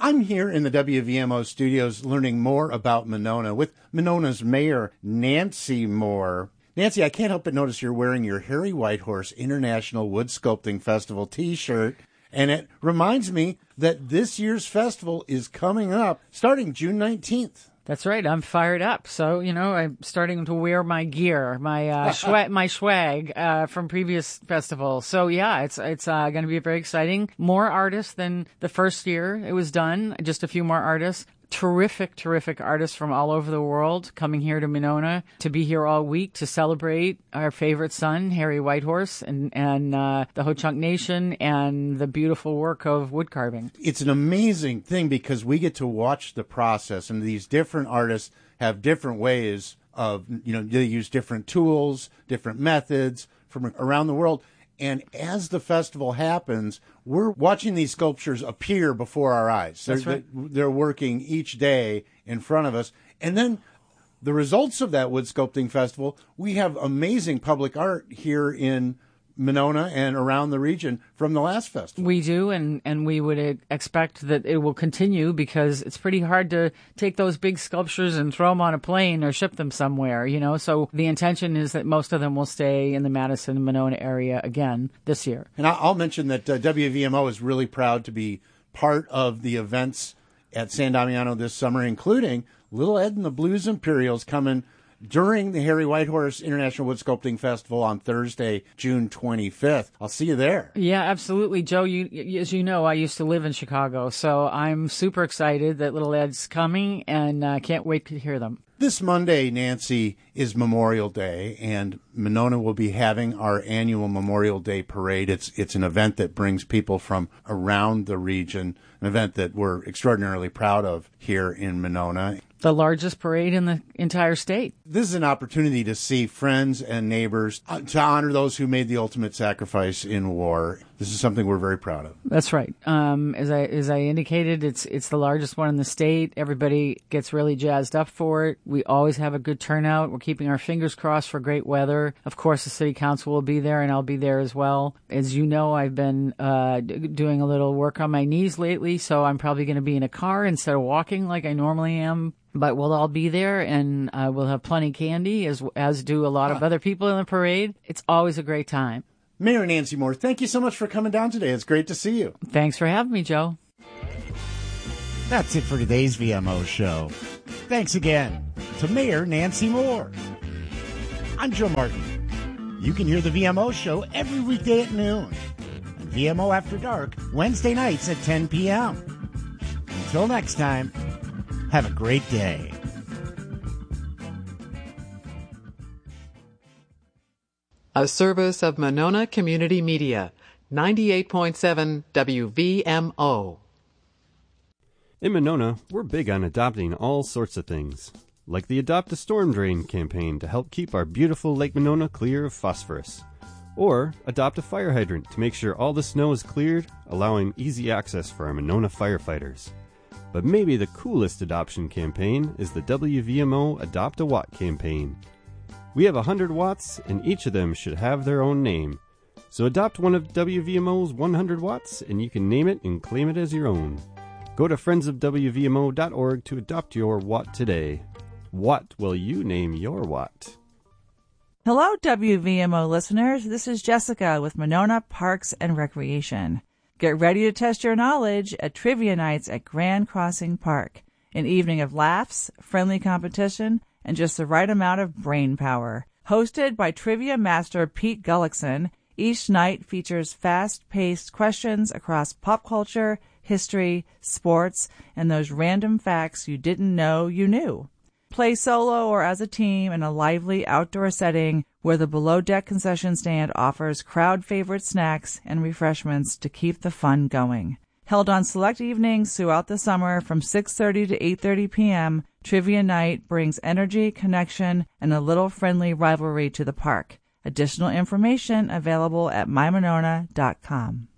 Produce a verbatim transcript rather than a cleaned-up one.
I'm here in the W V M O studios learning more about Monona with Monona's mayor, Nancy Moore. Nancy, I can't help but notice you're wearing your Harry Whitehorse International Wood Sculpting Festival t-shirt, and it reminds me that this year's festival is coming up starting June nineteenth. That's right. I'm fired up. So, you know, I'm starting to wear my gear, my uh, swag, my swag uh, from previous festivals. So, yeah, it's it's uh, going to be very exciting. More artists than the first year it was done. Just a few more artists. Terrific, terrific artists from all over the world coming here to Monona to be here all week to celebrate our favorite son, Harry Whitehorse, and, and uh, the Ho-Chunk Nation and the beautiful work of wood carving. It's an amazing thing because we get to watch the process, and these different artists have different ways of, you know, they use different tools, different methods from around the world. And as the festival happens, we're watching these sculptures appear before our eyes. That's they're, right. They're working each day in front of us. And then the results of that wood sculpting festival, we have amazing public art here in Monona and around the region from the last festival. We do, and, and we would expect that it will continue because it's pretty hard to take those big sculptures and throw them on a plane or ship them somewhere, you know. So the intention is that most of them will stay in the Madison and Monona area again this year. And I'll mention that uh, W V M O is really proud to be part of the events at San Damiano this summer, including Little Ed and the Blues Imperials coming during the Harry Whitehorse International Wood Sculpting Festival on Thursday, June twenty-fifth. I'll see you there. Yeah, absolutely. Joe, you, as you know, I used to live in Chicago, so I'm super excited that Little Ed's coming and uh, can't wait to hear them. This Monday, Nancy, is Memorial Day, and Monona will be having our annual Memorial Day Parade. It's it's an event that brings people from around the region, an event that we're extraordinarily proud of here in Monona. The largest parade in the entire state. This is an opportunity to see friends and neighbors, uh, to honor those who made the ultimate sacrifice in war. This is something we're very proud of. That's right. Um, as I as I indicated, it's it's the largest one in the state. Everybody gets really jazzed up for it. We always have a good turnout. We're keeping our fingers crossed for great weather. Of course, the city council will be there, and I'll be there as well. As you know, I've been uh, d- doing a little work on my knees lately, so I'm probably going to be in a car instead of walking like I normally am. But we'll all be there, and uh, we'll have plenty of candy, as as do a lot of other people in the parade. It's always a great time. Mayor Nancy Moore, thank you so much for coming down today. It's great to see you. Thanks for having me, Joe. That's it for today's V M O show. Thanks again to Mayor Nancy Moore. I'm Joe Martin. You can hear the V M O show every weekday at noon, and V M O After Dark Wednesday nights at ten p.m. Until next time, have a great day. A service of Monona Community Media, ninety-eight point seven W V M O. In Monona, we're big on adopting all sorts of things, like the Adopt a Storm Drain campaign to help keep our beautiful Lake Monona clear of phosphorus, or adopt a fire hydrant to make sure all the snow is cleared, allowing easy access for our Monona firefighters. But maybe the coolest adoption campaign is the W V M O Adopt a Watt campaign. We have one hundred watts, and each of them should have their own name. So adopt one of W V M O's one hundred watts, and you can name it and claim it as your own. Go to friends of W V M O dot org to adopt your watt today. What will you name your watt? Hello, W V M O listeners. This is Jessica with Monona Parks and Recreation. Get ready to test your knowledge at Trivia Nights at Grand Crossing Park. An evening of laughs, friendly competition, and just the right amount of brain power. Hosted by trivia master Pete Gullickson, each night features fast-paced questions across pop culture, history, sports, and those random facts you didn't know you knew. Play solo or as a team in a lively outdoor setting where the below-deck concession stand offers crowd-favorite snacks and refreshments to keep the fun going. Held on select evenings throughout the summer from six thirty to eight thirty p.m., Trivia Night brings energy, connection, and a little friendly rivalry to the park. Additional information available at my monona dot com.